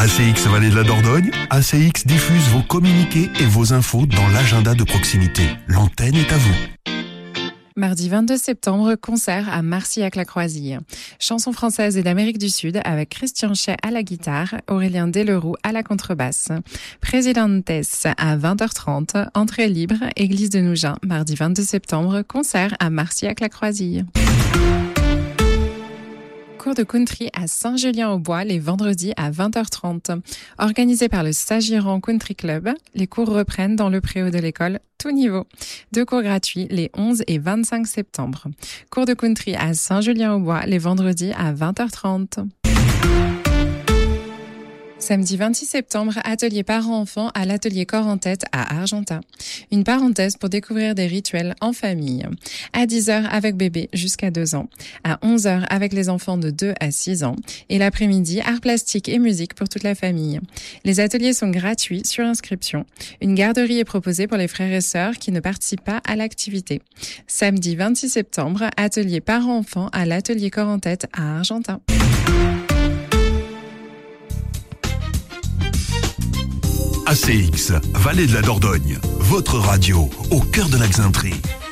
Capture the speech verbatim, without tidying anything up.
A C X Vallée de la Dordogne, A C X diffuse vos communiqués et vos infos dans l'agenda de proximité. L'antenne est à vous. Mardi vingt-deux septembre, concert à Marcillac-la-Croisille. Chansons françaises et d'Amérique du Sud avec Christian Chay à la guitare, Aurélien Delerou à la contrebasse. Presidentes à vingt heures trente, entrée libre, église de Nougins. Mardi vingt-deux septembre, concert à Marcillac-la-Croisille. Cours de country à Saint-Julien-au-Bois les vendredis à vingt heures trente. Organisé par le Sagiran Country Club, les cours reprennent dans le préau de l'école, tout niveau. Deux cours gratuits les onze et vingt-cinq septembre. Cours de country à Saint-Julien-au-Bois les vendredis à vingt heures trente. Samedi vingt-six septembre, atelier parents-enfants à l'atelier Corps en Tête à Argentat. Une parenthèse pour découvrir des rituels en famille. À dix heures avec bébé jusqu'à deux ans. À onze heures avec les enfants de deux à six ans. Et l'après-midi, art plastique et musique pour toute la famille. Les ateliers sont gratuits sur inscription. Une garderie est proposée pour les frères et sœurs qui ne participent pas à l'activité. Samedi vingt-six septembre, atelier parents-enfants à l'atelier Corps en Tête à Argentat. A C X, Vallée de la Dordogne, votre radio au cœur de la Xainterie.